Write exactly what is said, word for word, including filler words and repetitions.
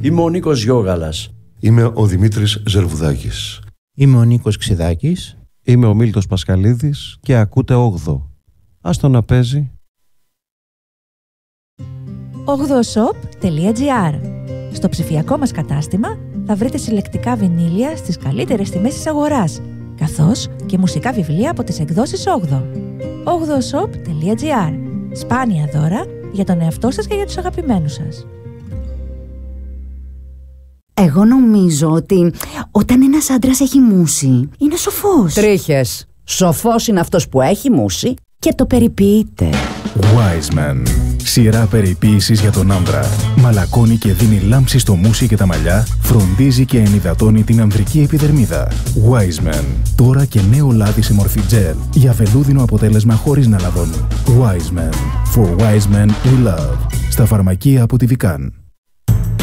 Είμαι ο Νίκος Γιώγαλας. Είμαι ο Δημήτρης Ζερβουδάκης. Είμαι ο Νίκος Ξιδάκης. Είμαι ο Μίλτος Πασχαλίδης και ακούτε όγδοο. Ας το να παίζει. όγδοο σοπ τελεία τζι άρ. Στο ψηφιακό μας κατάστημα θα βρείτε συλλεκτικά βινίλια στις καλύτερες τιμές της αγοράς, καθώς και μουσικά βιβλία από τις εκδόσεις όγδοο. όγδοο σοπ τελεία τζι άρ. Σπάνια δώρα για τον εαυτό σας και για τους αγαπημένους σας. Εγώ νομίζω ότι όταν ένας άντρας έχει μούσει, είναι σοφός. Τρίχες. Σοφός είναι αυτός που έχει μούσει και το περιποιείται. Wiseman. Σειρά περιποίησης για τον άντρα. Μαλακώνει και δίνει λάμψη στο μούσι και τα μαλλιά, φροντίζει και ενυδατώνει την ανδρική επιδερμίδα. Wiseman. Τώρα και νέο λάδι σε μορφή gel για βελούδινο αποτέλεσμα χωρίς να λαδώνει. Wiseman. For wise men we love. Στα φαρμακεία από τη Vican.